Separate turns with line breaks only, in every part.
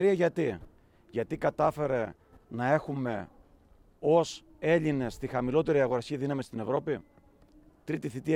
Γιατί κατάφερε να έχουμε ως Έλληνες τη χαμηλότερη αγοραστική δύναμη στην Ευρώπη. Τρίτη θητεία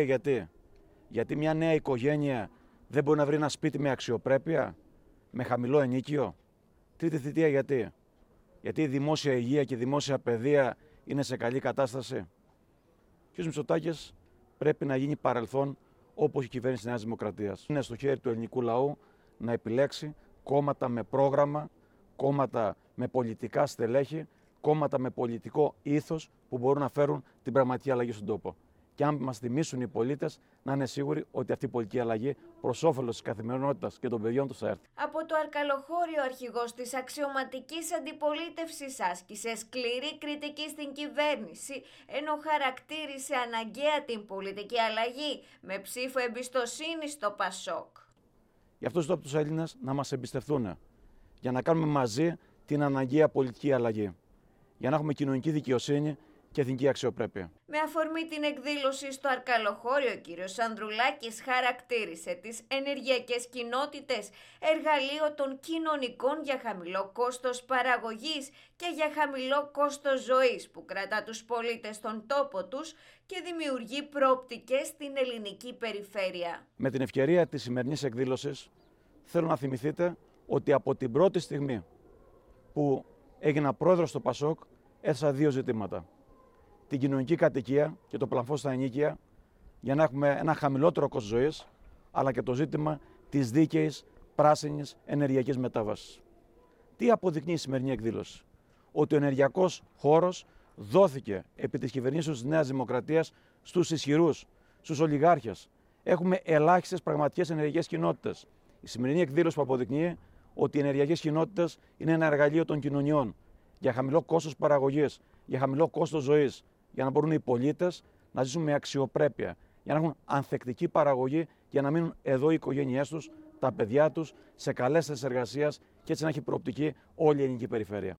γιατί μια νέα οικογένεια δεν μπορεί να βρει ένα σπίτι με αξιοπρέπεια, με χαμηλό ενοίκιο. Τρίτη θητεία γιατί η δημόσια υγεία και η δημόσια παιδεία είναι σε καλή κατάσταση. Ο κ. Μητσοτάκης πρέπει να γίνει παρελθόν όπως η κυβέρνηση της Νέας Δημοκρατίας. Είναι στο χέρι του ελληνικού λαού να επιλέξει κόμματα με πρόγραμμα, κόμματα με πολιτικά στελέχη, κόμματα με πολιτικό ήθος που μπορούν να φέρουν την πραγματική αλλαγή στον τόπο. Και αν μας τιμήσουν οι πολίτες, να είναι σίγουροι ότι αυτή η πολιτική αλλαγή προς όφελος της καθημερινότητας και των παιδιών τους θα έρθει.
Από το Αρκαλοχώριο, ο αρχηγός της αξιωματικής αντιπολίτευσης άσκησε σκληρή κριτική στην κυβέρνηση, ενώ χαρακτήρισε αναγκαία την πολιτική αλλαγή με ψήφο εμπιστοσύνη στο Πασόκ.
Γι' αυτό ζητώ από τους Έλληνες να μας εμπιστευτούν, για να κάνουμε μαζί την αναγκαία πολιτική αλλαγή, για να έχουμε κοινωνική δικαιοσύνη και εθνική αξιοπρέπεια.
Με αφορμή την εκδήλωση στο Αρκαλοχώριο, ο κ. Ανδρουλάκης χαρακτήρισε τις ενεργειακές κοινότητες εργαλείο των κοινωνικών για χαμηλό κόστος παραγωγής και για χαμηλό κόστος ζωής που κρατά τους πολίτες στον τόπο τους και δημιουργεί προοπτικές στην ελληνική περιφέρεια.
Με την ευκαιρία της σημερινής εκδήλωσης θέλω να θυμηθείτε ότι από την πρώτη στιγμή που έγινα πρόεδρος στο Πασόκ έθεσα δύο ζητήματα. Την κοινωνική κατοικία και το πλαφόν στα ενοίκια για να έχουμε ένα χαμηλότερο κόστος ζωής, αλλά και το ζήτημα της δίκαιης πράσινης ενεργειακής μετάβασης. Τι αποδεικνύει η σημερινή εκδήλωση? Ότι ο ενεργειακός χώρος δόθηκε επί της κυβερνήσεως της Νέας Δημοκρατίας στους ισχυρούς, στους ολιγάρχες. Έχουμε ελάχιστες πραγματικές ενεργειακές κοινότητες. Η σημερινή εκδήλωση που αποδεικνύει ότι οι ενεργειακές κοινότητες είναι ένα εργαλείο των κοινωνιών για χαμηλό κόστος παραγωγής, για χαμηλό κόστος ζωής, για να μπορούν οι πολίτες να ζήσουν με αξιοπρέπεια, για να έχουν ανθεκτική παραγωγή, για να μείνουν εδώ οι οικογένειές τους, τα παιδιά τους, σε καλές θέσεις εργασίας και έτσι να έχει προοπτική όλη η ελληνική περιφέρεια.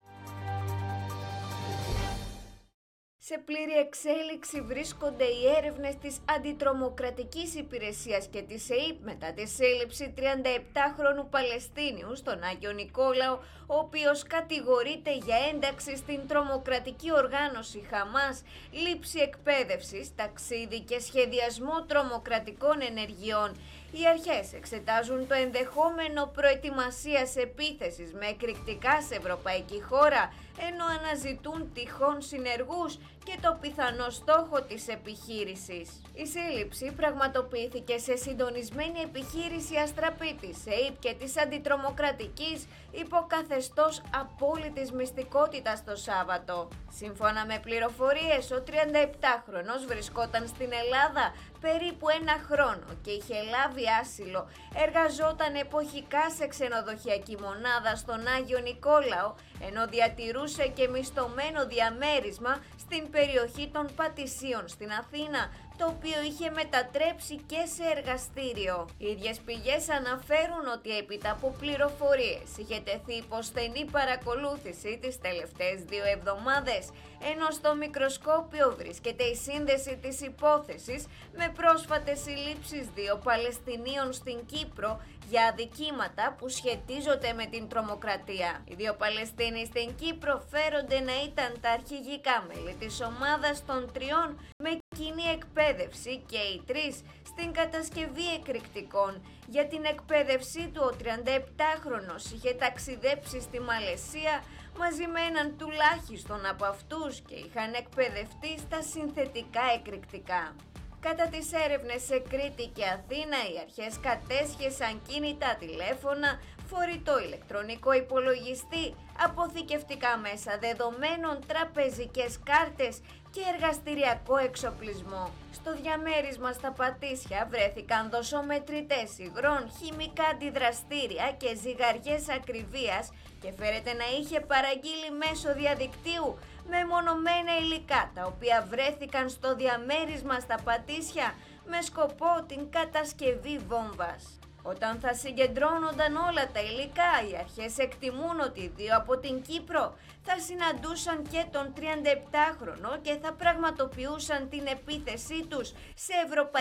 Σε πλήρη εξέλιξη βρίσκονται οι έρευνες της Αντιτρομοκρατικής Υπηρεσίας και της ΕΥΠ μετά τη σύλληψη 37χρονου Παλαιστίνιου στον Άγιο Νικόλαο, ο οποίος κατηγορείται για ένταξη στην τρομοκρατική οργάνωση Χαμάς, λήψη εκπαίδευσης, ταξίδι και σχεδιασμό τρομοκρατικών ενεργειών. Οι αρχές εξετάζουν το ενδεχόμενο προετοιμασίας επίθεσης με εκρηκτικά σε ευρωπαϊκή χώρα, ενώ αναζητούν τυχόν συνεργούς και το πιθανό στόχο της επιχείρησης. Η σύλληψη πραγματοποιήθηκε σε συντονισμένη επιχείρηση Αστραπίτης, ΕΥΠ και της Αντιτρομοκρατικής υπό καθεστώς απόλυτης μυστικότητας το Σάββατο. Σύμφωνα με πληροφορίες, ο 37χρονος βρισκόταν στην Ελλάδα περίπου ένα χρόνο και είχε λάβει άσυλο. Εργαζόταν εποχικά σε ξενοδοχειακή μονάδα στον Άγιο Νικόλαο, ενώ διατηρούσε και μισθωμένο διαμέρισμα στην περιοχή των Πατησίων στην Αθήνα, το οποίο είχε μετατρέψει και σε εργαστήριο. Οι ίδιες πηγές αναφέρουν ότι έπειτα από πληροφορίες είχε τεθεί υπό στενή παρακολούθηση τις τελευταίες 2 εβδομάδες, ενώ στο μικροσκόπιο βρίσκεται η σύνδεση της υπόθεσης με πρόσφατες συλλήψεις 2 Παλαιστινίων στην Κύπρο για αδικήματα που σχετίζονται με την τρομοκρατία. Οι 2 Παλαιστίνοι στην Κύπρο φέρονται να ήταν τα αρχηγικά μέλη της ομάδας των 3 με κοινή εκπαίδευση και οι 3 στην κατασκευή εκρηκτικών. Για την εκπαίδευσή του ο 37χρονος είχε ταξιδέψει στη Μαλαισία μαζί με έναν τουλάχιστον από αυτούς και είχαν εκπαιδευτεί στα συνθετικά εκρηκτικά. Κατά τις έρευνες σε Κρήτη και Αθήνα, οι αρχές κατέσχεσαν κινητά τηλέφωνα, φορητό ηλεκτρονικό υπολογιστή, αποθηκευτικά μέσα δεδομένων, τραπεζικές κάρτες και εργαστηριακό εξοπλισμό. Στο διαμέρισμα στα Πατήσια βρέθηκαν δοσομετρητές υγρών, χημικά αντιδραστήρια και ζυγαριές ακριβίας και φέρεται να είχε παραγγείλει μέσω διαδικτύου μεμονωμένα υλικά, τα οποία βρέθηκαν στο διαμέρισμα στα Πατήσια με σκοπό την κατασκευή βόμβας. Όταν θα συγκεντρώνονταν όλα τα υλικά, οι αρχές εκτιμούν ότι 2 από την Κύπρο θα συναντούσαν και τον 37χρονο και θα πραγματοποιούσαν την επίθεσή τους σε ευρωπαϊκή